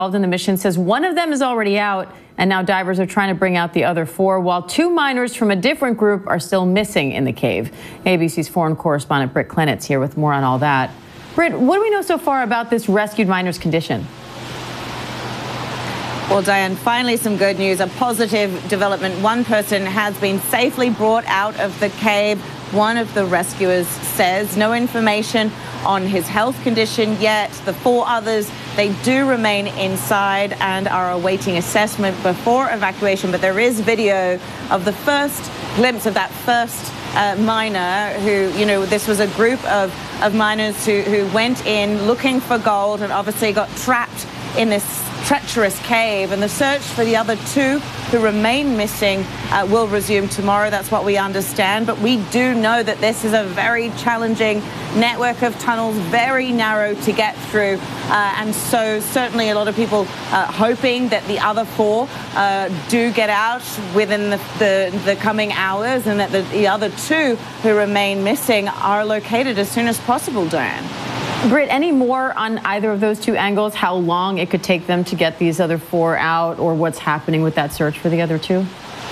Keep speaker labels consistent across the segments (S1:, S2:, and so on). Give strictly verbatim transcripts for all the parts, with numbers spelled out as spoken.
S1: involved in the mission says one of them is already out, and now divers are trying to bring out the other four, while two miners from a different group are still missing in the cave. A B C's foreign correspondent Britt Clennett's here with more on all that. Britt, what do we know so far about this rescued miner's condition?
S2: Well, Diane, finally some good news, a positive development. One person has been safely brought out of the cave. One of the rescuers says no information on his health condition yet. The four others, they do remain inside and are awaiting assessment before evacuation. But there is video of the first glimpse of that first uh, miner who, you know, this was a group of, of miners who, who went in looking for gold and obviously got trapped in this treacherous cave, and the search for the other two who remain missing uh, will resume tomorrow. That's what we understand, but we do know that this is a very challenging network of tunnels, very narrow to get through, uh, and so certainly a lot of people uh, hoping that the other four uh, do get out within the, the, the coming hours, and that the, the other two who remain missing are located as soon as possible, Diane.
S1: Britt, any more on either of those two angles, how long it could take them to get these other four out, or what's happening with that search for the other two?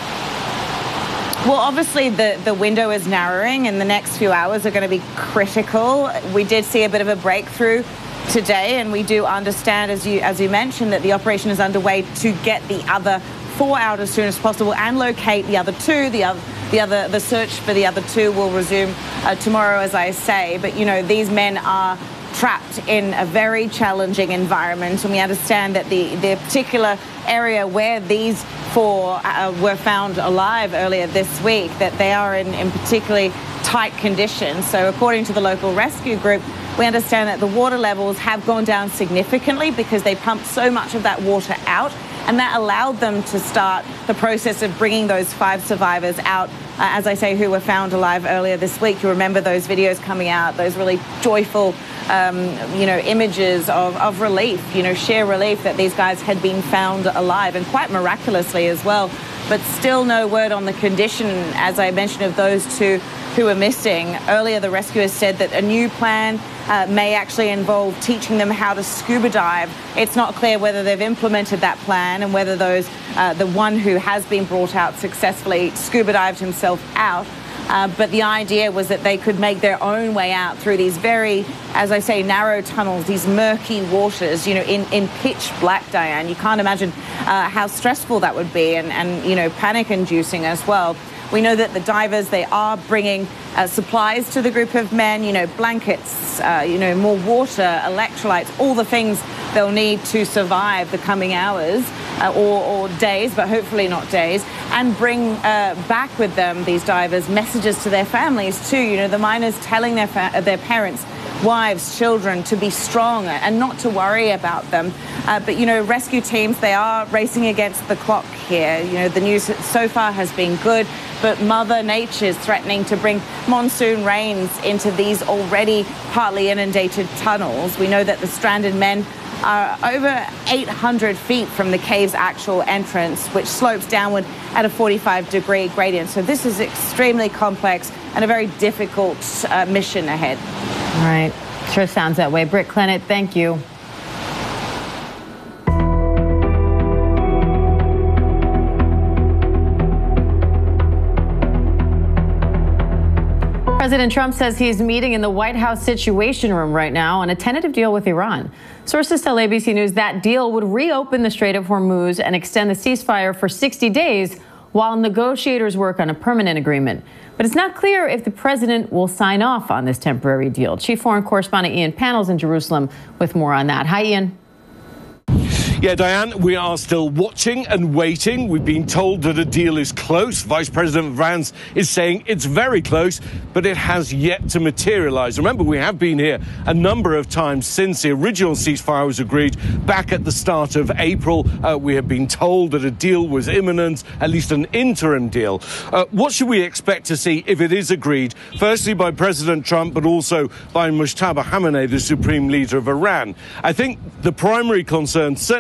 S2: Well, obviously the, the window is narrowing, and the next few hours are going to be critical. We did see a bit of a breakthrough today, and we do understand, as you, as you mentioned, that the operation is underway to get the other four out as soon as possible and locate the other two. The other, the other, the search for the other two will resume uh, tomorrow, as I say. But, you know, these men are trapped in a very challenging environment, and we understand that the, the particular area where these four uh, were found alive earlier this week, that they are in, in particularly tight conditions. So according to the local rescue group, we understand that the water levels have gone down significantly because they pumped so much of that water out, and that allowed them to start the process of bringing those five survivors out, uh, as I say, who were found alive earlier this week. You remember those videos coming out, those really joyful Um, you know, images of, of relief, you know, sheer relief that these guys had been found alive, and quite miraculously as well. But still no word on the condition, as I mentioned, of those two who are missing. Earlier, the rescuers said that a new plan uh, may actually involve teaching them how to scuba dive. It's not clear whether they've implemented that plan and whether those, uh, the one who has been brought out successfully scuba dived himself out. Uh, but the idea was that they could make their own way out through these very, as I say, narrow tunnels, these murky waters, you know, in, in pitch black, Diane. You can't imagine uh, how stressful that would be, and, and, you know, panic-inducing as well. We know that the divers, they are bringing uh, supplies to the group of men, you know, blankets, uh, you know, more water, electrolytes, all the things they'll need to survive the coming hours uh, or, or days, but hopefully not days, and bring uh, back with them, these divers, messages to their families too. You know, the miners telling their, fa their parents, wives, children to be strong and not to worry about them. Uh, but, you know, rescue teams, they are racing against the clock here. You know, the news so far has been good, but Mother Nature is threatening to bring monsoon rains into these already partly inundated tunnels. We know that the stranded men are over eight hundred feet from the cave's actual entrance, which slopes downward at a forty-five degree gradient. So this is extremely complex and a very difficult uh, mission ahead.
S1: All right. Sure sounds that way. Britt Clennett, thank you. President Trump says he's meeting in the White House Situation Room right now on a tentative deal with Iran. Sources tell A B C News that deal would reopen the Strait of Hormuz and extend the ceasefire for sixty days while negotiators work on a permanent agreement. But it's not clear if the president will sign off on this temporary deal. Chief Foreign Correspondent Ian Pannell's in Jerusalem with more on that. Hi, Ian.
S3: Yeah, Diane, we are still watching and waiting. We've been told that a deal is close. Vice President Vance is saying it's very close, but it has yet to materialize. Remember, we have been here a number of times since the original ceasefire was agreed back at the start of April. Uh, we have been told that a deal was imminent, at least an interim deal. Uh, what should we expect to see if it is agreed? Firstly, by President Trump, but also by Mujtaba Khamenei, the supreme leader of Iran. I think the primary concern, certainly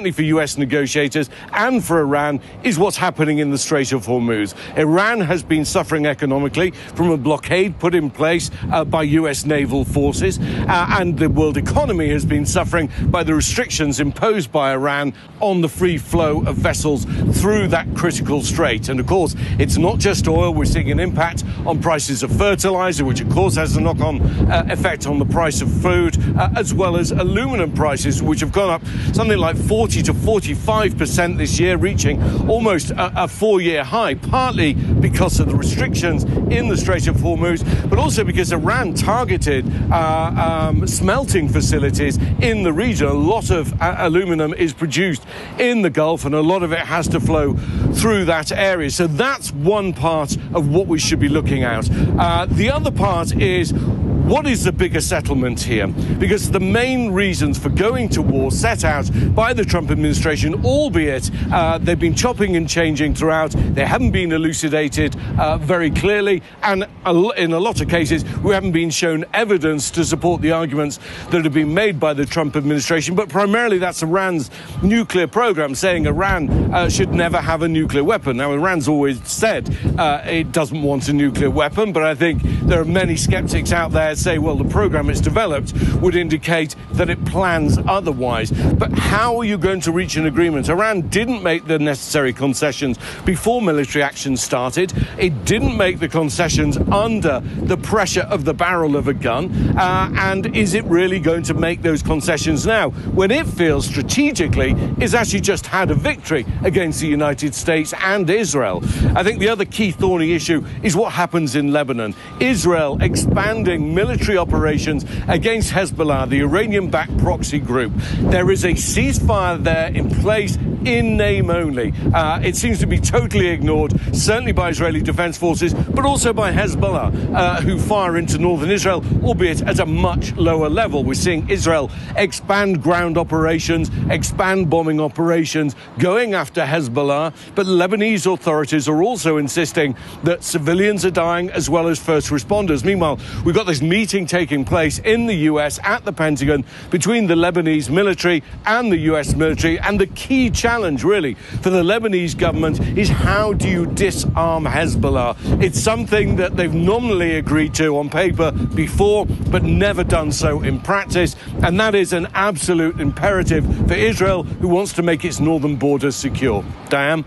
S3: certainly for U S negotiators and for Iran, is what's happening in the Strait of Hormuz. Iran has been suffering economically from a blockade put in place uh, by U S naval forces, uh, and the world economy has been suffering by the restrictions imposed by Iran on the free flow of vessels through that critical strait. And of course, it's not just oil. We're seeing an impact on prices of fertilizer, which of course has a knock-on uh, effect on the price of food, uh, as well as aluminum prices, which have gone up something like forty to forty-five percent this year, reaching almost a, a four-year high, partly because of the restrictions in the Strait of Hormuz, but also because Iran targeted uh, um, smelting facilities in the region. A lot of uh, aluminum is produced in the Gulf, and a lot of it has to flow through that area. So that's one part of what we should be looking at. Uh, the other part is, what is the bigger settlement here? Because the main reasons for going to war set out by the Trump administration, albeit uh, they've been chopping and changing throughout, they haven't been elucidated uh, very clearly, and in a lot of cases we haven't been shown evidence to support the arguments that have been made by the Trump administration. But primarily that's Iran's nuclear program, saying Iran uh, should never have a nuclear weapon. Now, Iran's always said uh, it doesn't want a nuclear weapon, but I think there are many skeptics out there say, well, the program it's developed would indicate that it plans otherwise. But how are you going to reach an agreement? Iran didn't make the necessary concessions before military action started. It didn't make the concessions under the pressure of the barrel of a gun. Uh, and is it really going to make those concessions now, when it feels strategically it's actually just had a victory against the United States and Israel? I think the other key thorny issue is what happens in Lebanon. Israel expanding military operations against Hezbollah, the Iranian-backed proxy group. There is a ceasefire there in place in name only. Uh, it seems to be totally ignored, certainly by Israeli defense forces, but also by Hezbollah, uh, who fire into northern Israel, albeit at a much lower level. We're seeing Israel expand ground operations, expand bombing operations, going after Hezbollah, but Lebanese authorities are also insisting that civilians are dying as well as first responders. Meanwhile, we've got this meeting taking place in the U S at the Pentagon between the Lebanese military and the U S military, and the key challenge really for the Lebanese government is, how do you disarm Hezbollah? It's something that they've nominally agreed to on paper before, but never done so in practice, and that is an absolute imperative for Israel, who wants to make its northern borders secure. Diane?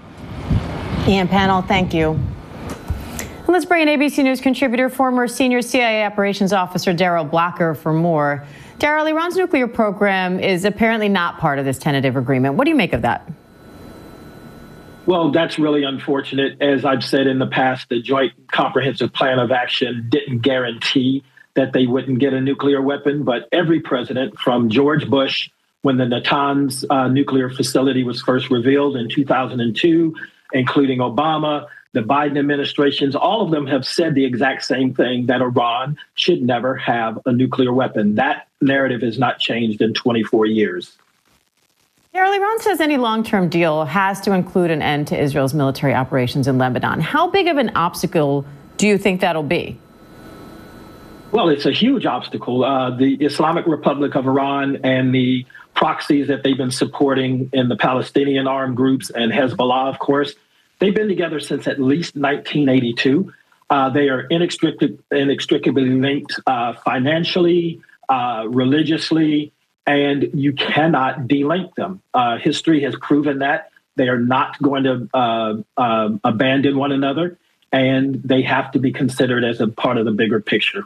S1: Ian Pannell, thank you. And let's bring in A B C News contributor, former senior C I A operations officer Daryl Blocker for more. Daryl, Iran's nuclear program is apparently not part of this tentative agreement. What do you make of that?
S4: Well, that's really unfortunate. As I've said in the past, the Joint Comprehensive Plan of Action didn't guarantee that they wouldn't get a nuclear weapon, but every president, from George Bush, when the Natanz uh, nuclear facility was first revealed in two thousand two, including Obama, the Biden administrations, all of them have said the exact same thing, that Iran should never have a nuclear weapon. That narrative has not changed in twenty-four years.
S1: Daryl, Iran says any long-term deal has to include an end to Israel's military operations in Lebanon. How big of an obstacle do you think that'll be?
S4: Well, it's a huge obstacle. Uh, the Islamic Republic of Iran and the proxies that they've been supporting in the Palestinian armed groups, and Hezbollah, of course, they've been together since at least nineteen eighty-two. Uh, they are inextric- inextricably linked uh, financially, uh, religiously, and you cannot delink them. Uh, history has proven that. They are not going to uh, uh, abandon one another, and they have to be considered as a part of the bigger picture.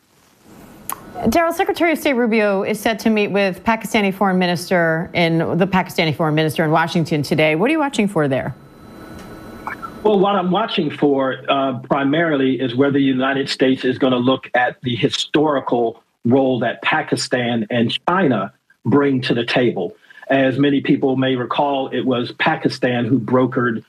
S1: Daryl, Secretary of State Rubio is set to meet with Pakistani foreign minister in the Pakistani foreign minister in Washington today. What are you watching for there?
S4: Well, what I'm watching for uh, primarily is whether the United States is going to look at the historical role that Pakistan and China bring to the table. As many people may recall, it was Pakistan who brokered